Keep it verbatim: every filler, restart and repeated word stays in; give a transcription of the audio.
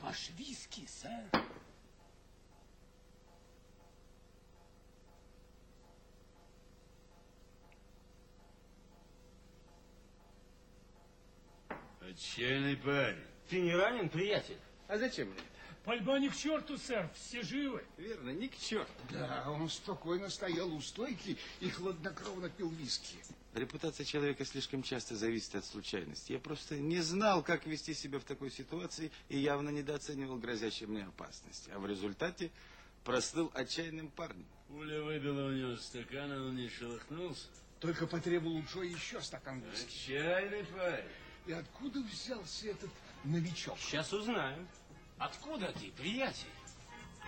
ваш виски, сэр. Отчаянный парень. Ты не ранен, приятель? А зачем мне это? Пальба ни к черту, сэр, все живы. Верно, ни к черту. Да, он спокойно стоял у стойки и хладнокровно пил виски. Репутация человека слишком часто зависит от случайности. Я просто не знал, как вести себя в такой ситуации и явно недооценивал грозящие мне опасности. А в результате прослыл отчаянным парнем. Пуля выбила у него стакан, он не шелохнулся. Только потребовал у Джо еще стакан виски. Отчаянный парень. И откуда взялся этот новичок? Сейчас узнаем. Откуда ты, приятель?